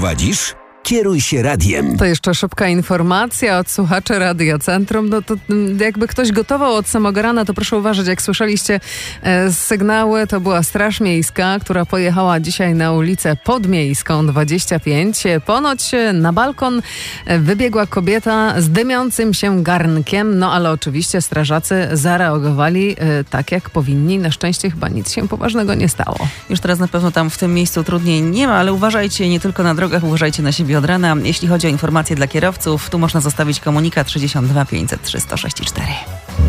prowadzisz? Kieruj się radiem. To jeszcze szybka informacja od słuchaczy Radia Centrum. No to jakby ktoś gotował od samego rana, to proszę uważać, jak słyszeliście sygnały, to była Straż Miejska, która pojechała dzisiaj na ulicę Podmiejską 25. Ponoć na balkon wybiegła kobieta z dymiącym się garnkiem, no ale oczywiście strażacy zareagowali tak, jak powinni. Na szczęście chyba nic się poważnego nie stało. Już teraz na pewno tam w tym miejscu trudniej nie ma, ale uważajcie nie tylko na drogach, uważajcie na siebie od rana. Jeśli chodzi o informacje dla kierowców, tu można zostawić komunikat 62 500 306 4.